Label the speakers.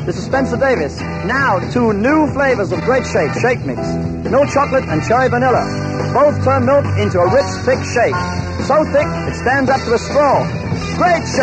Speaker 1: This is Spencer Davis. Now, 2 new flavors of Great Shake, Shake Mix. Milk chocolate and cherry vanilla. Both turn milk into a rich, thick shake. So thick, it stands up to a straw. Great Shake!